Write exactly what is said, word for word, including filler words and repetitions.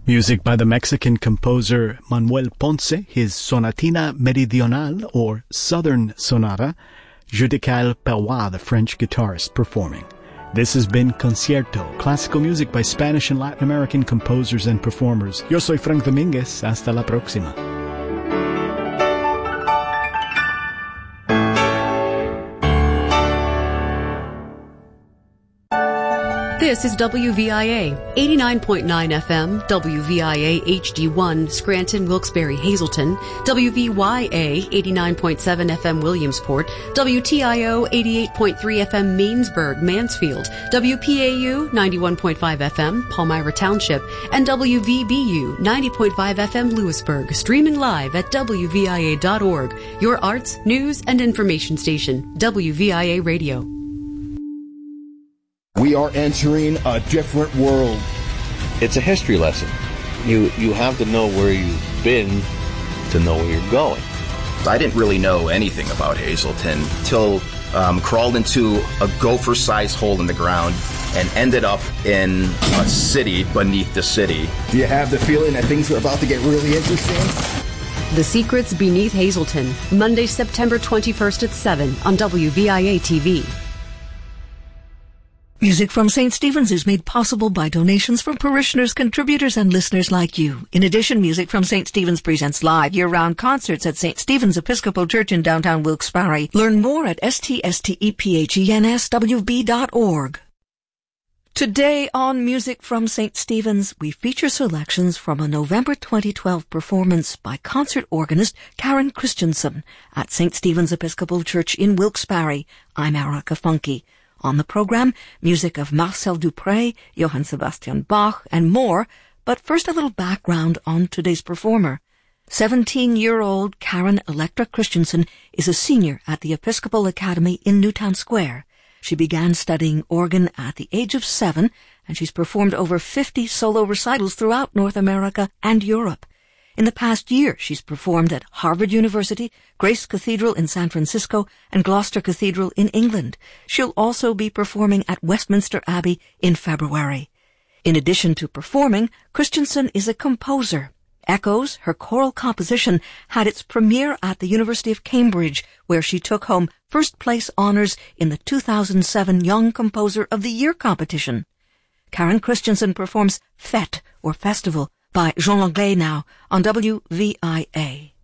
Music by the Mexican composer Manuel Ponce, his Sonatina Meridional, or Southern Sonata, Judicael Perrois, the French guitarist, performing. This has been Concierto, classical music by Spanish and Latin American composers and performers. Yo soy Frank Dominguez. Hasta la próxima. This is W V I A, eighty-nine point nine F M, W V I A H D one, Scranton, Wilkes-Barre, Hazleton, W V Y A, eighty-nine point seven F M, Williamsport, W T I O, eighty-eight point three F M, Mainsburg, Mansfield, W P A U, ninety-one point five F M, Palmyra Township, and W V B U, ninety point five F M, Lewisburg, streaming live at W V I A dot org, your arts, news, and information station, W V I A Radio. We are entering a different world. It's a history lesson. You you have to know where you've been to know where you're going. I didn't really know anything about Hazleton till um, crawled into a gopher-sized hole in the ground and ended up in a city beneath the city. Do you have the feeling that things are about to get really interesting? The Secrets Beneath Hazleton, Monday, September twenty-first at seven on W V I A T V. Music from Saint Stephen's is made possible by donations from parishioners, contributors, and listeners like you. In addition, Music from Saint Stephen's presents live year-round concerts at Saint Stephen's Episcopal Church in downtown Wilkes-Barre. Learn more at s t s t e p h e n s w b dot org. Today on Music from Saint Stephen's, we feature selections from a November twenty twelve performance by concert organist Karen Christensen at Saint Stephen's Episcopal Church in Wilkes-Barre. I'm Erica Funke. On the program, music of Marcel Dupré, Johann Sebastian Bach, and more, but first a little background on today's performer. Seventeen-year-old Karen Electra Christensen is a senior at the Episcopal Academy in Newtown Square. She began studying organ at the age of seven, and she's performed over fifty solo recitals throughout North America and Europe. In the past year, she's performed at Harvard University, Grace Cathedral in San Francisco, and Gloucester Cathedral in England. She'll also be performing at Westminster Abbey in February. In addition to performing, Christensen is a composer. Echoes, her choral composition, had its premiere at the University of Cambridge, where she took home first-place honors in the two thousand seven Young Composer of the Year competition. Karen Christensen performs Fête, or Festival, by Jean Langlais now on W V I A.